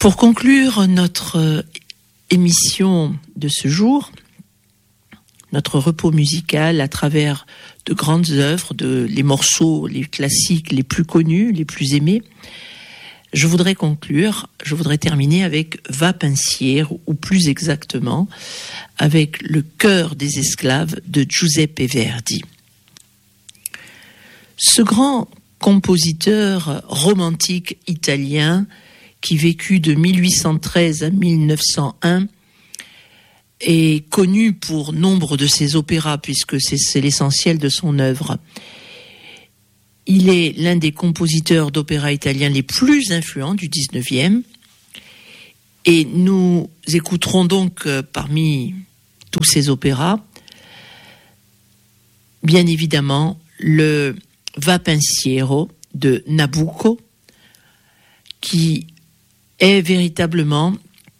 Pour conclure notre émission de ce jour, notre repos musical à travers de grandes œuvres, les morceaux, les classiques les plus connus, les plus aimés, je voudrais terminer avec Va pensiero, ou plus exactement, avec le Chœur des esclaves de Giuseppe Verdi. Ce grand compositeur romantique italien qui vécut de 1813 à 1901 est connu pour nombre de ses opéras, puisque c'est l'essentiel de son œuvre. Il est l'un des compositeurs d'opéra italiens les plus influents du 19e. Et nous écouterons donc parmi tous ces opéras, bien évidemment, le Va pensiero de Nabucco, qui est véritablement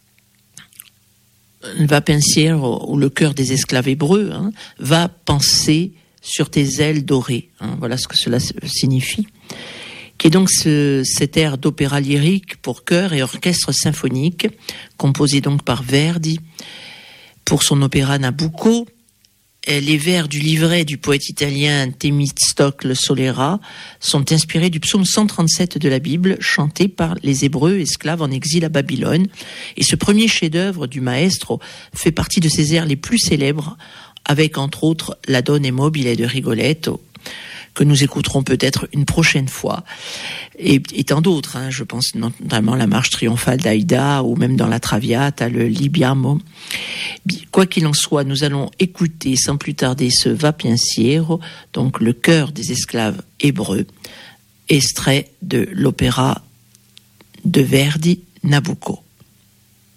Va pensiero, ou le cœur des esclaves hébreux, va penser sur tes ailes dorées. Voilà ce que cela signifie. Qui est donc cet air d'opéra lyrique pour chœur et orchestre symphonique, composé donc par Verdi pour son opéra Nabucco. Les vers du livret du poète italien Thémistocle Solera sont inspirés du psaume 137 de la Bible, chanté par les Hébreux esclaves en exil à Babylone. Et ce premier chef-d'œuvre du maestro fait partie de ses airs les plus célèbres, avec entre autres la Donne mobile de Rigoletto, que nous écouterons peut-être une prochaine fois, et tant d'autres. Je pense notamment la marche triomphale d'Aïda, ou même dans la Traviata, le Libiamo. Quoi qu'il en soit, nous allons écouter sans plus tarder ce Va pensiero, donc le chœur des esclaves hébreux, extrait de l'opéra de Verdi, Nabucco.